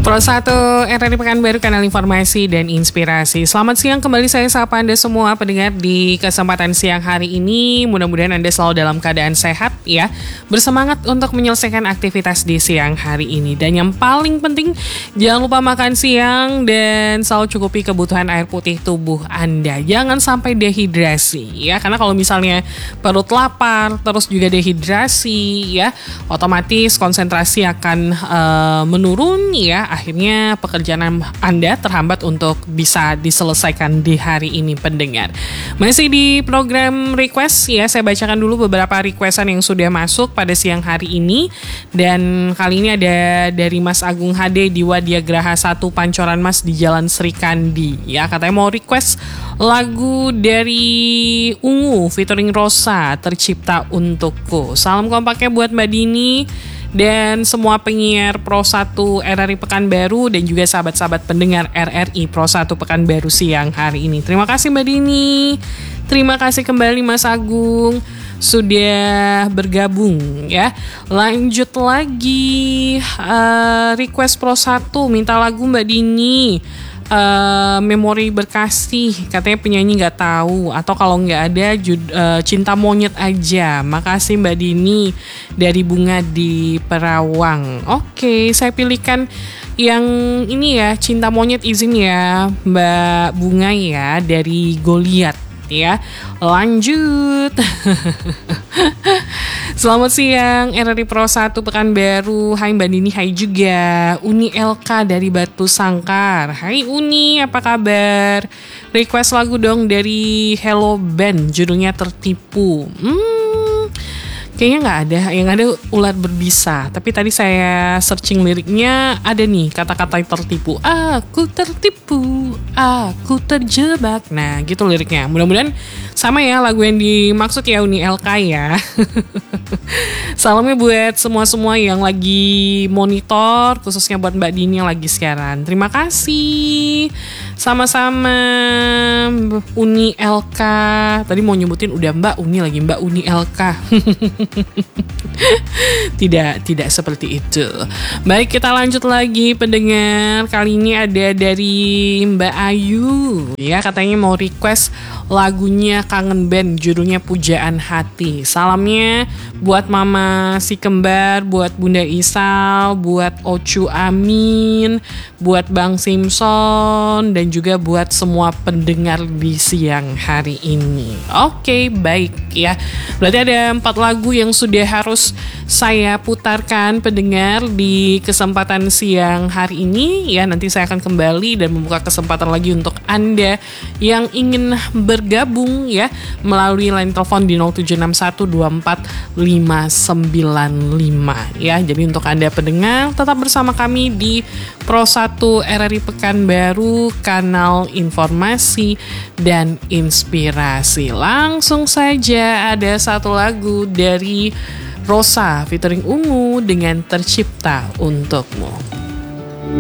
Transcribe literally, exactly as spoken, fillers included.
Pro satu R R I Pekanbaru, kanal informasi dan inspirasi. Selamat siang, kembali saya sapa Anda semua pendengar di kesempatan siang hari ini. Mudah-mudahan Anda selalu dalam keadaan sehat ya, bersemangat untuk menyelesaikan aktivitas di siang hari ini. Dan yang paling penting, jangan lupa makan siang dan selalu cukupi kebutuhan air putih tubuh Anda. Jangan sampai dehidrasi ya, karena kalau misalnya perut lapar terus juga dehidrasi ya, otomatis konsentrasi akan uh, menurun ya. Akhirnya pekerjaan Anda terhambat untuk bisa diselesaikan di hari ini, pendengar. Masih di program request ya, saya bacakan dulu beberapa requestan yang sudah masuk pada siang hari ini. Dan kali ini ada dari Mas Agung H D di Wadiagraha satu Pancoran Mas di Jalan Sri Kandi ya, katanya mau request lagu dari Ungu featuring Rosa, Tercipta Untukku. Salam kompaknya buat Mbak Dini dan semua penyiar Pro satu R R I Pekanbaru dan juga sahabat-sahabat pendengar R R I Pro satu Pekanbaru siang hari ini. Terima kasih Mbak Dini. Terima kasih kembali Mas Agung sudah bergabung ya. Lanjut lagi, uh, request Pro satu minta lagu Mbak Dini. Uh, Memori Berkasih, katanya penyanyi nggak tahu, atau kalau nggak ada jud, uh, Cinta Monyet aja. Makasih Mbak Dini dari Bunga di Perawang. Oke, saya pilihkan yang ini ya, Cinta Monyet, izin ya Mbak Bunga ya, dari Goliat ya. Lanjut. Selamat siang R R I Pro satu Pekanbaru. Hai Mbak Dini, hai juga Uni L K dari Batu Sangkar. Hai Uni, apa kabar? Request lagu dong dari Hello Band, judulnya Tertipu. Hmm, kayaknya nggak ada, yang ada Ulat Berbisa. Tapi tadi saya searching liriknya, ada nih kata-kata tertipu. Aku tertipu, aku terjebak. Nah gitu liriknya. Mudah-mudahan sama ya lagu yang dimaksud ya, Uni L K ya. Salamnya buat semua-semua yang lagi monitor, khususnya buat Mbak Dini yang lagi siaran. Terima kasih. Sama-sama Uni L K. Tadi mau nyebutin udah Mbak Uni lagi, Mbak Uni L K. Tidak, tidak seperti itu. Baik, kita lanjut lagi pendengar. Kali ini ada dari Mbak Ayu ya, katanya mau request lagunya Kangen Band, judulnya Pujaan Hati. Salamnya buat Mama si Kembar, buat Bunda Isal, buat Ocu Amin, buat Bang Simpson, dan juga buat semua pendengar di siang hari ini. Oke, baik ya. Berarti ada empat lagu yang sudah harus saya putarkan pendengar di kesempatan siang hari ini ya. Nanti saya akan kembali dan membuka kesempatan lagi untuk Anda yang ingin bergabung ya melalui line telepon di nol tujuh enam satu dua empat lima sembilan lima ya. Jadi untuk Anda pendengar tetap bersama kami di Pro satu R R I Pekanbaru, kanal informasi dan inspirasi. Langsung saja ada satu lagu dari Rosa featuring Ungu dengan Tercipta Untukmu.